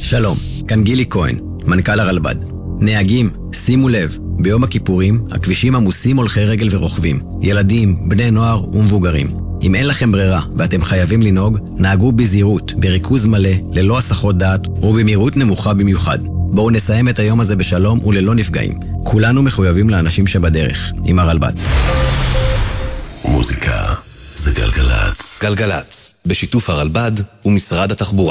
שלום, כאן גילי כהן, מנכ"ל הרלב"ד. נהגים, שימו לב, ביום הכיפורים הכבישים עמוסים הולכי רגל ורוכבים, ילדים, בני נוער ומבוגרים. אם אין לכם ברירה ואתם חייבים לנהוג, נהגו בזהירות, בריכוז מלא, ללא הסחות דעת ובמהירות נמוכה במיוחד. בואו נסיים את היום הזה בשלום וללא נפגעים. כולנו מחויבים לאנשים שבדרך, עם הרלב"ד. מוזיקה זה גלגלץ. גלגלץ, בשיתוף הרלב"ד ומשרד התחבורה.